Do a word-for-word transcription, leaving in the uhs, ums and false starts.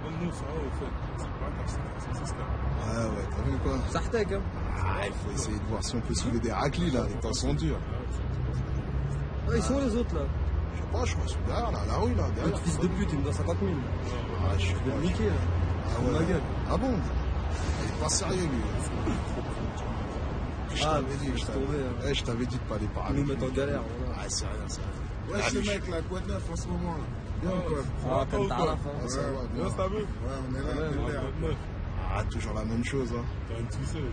vingt-neuf, ça va, au fait. C'est pas grave, c'est ça. Ouais, ouais, t'as vu quoi? Sartec, hein. Ah, il faut essayer de voir si on peut soulever des raclis, là. Les temps sont durs. Ouais, ils sont où les autres, là? Je sais pas, je crois, je derrière, là, à la rue, là, derrière. L'autre fils de pute, il me donne cinquante mille. Ah, je suis Je vais pas. le niquer, là. Ah, Dans ouais. ma gueule. Ah bon? Il est pas sérieux, lui. Je Ah, t'avais dit, laisse je t'avais tomber, hein. eh, je t'avais dit de pas aller par Ils avec nous mettent lui. en galère, voilà. Ah, c'est rien, c'est rien. Ouais, Ah, ce lui, mec là, quoi de neuf en ce moment là? Bien ou quoi? Ah, comme t'as la fin. Ah, ça va, bien. Là, c'est ta meuf. Ouais, on est là, on est là. vingt-neuf. Ah, toujours la même chose, hein. T'as un petit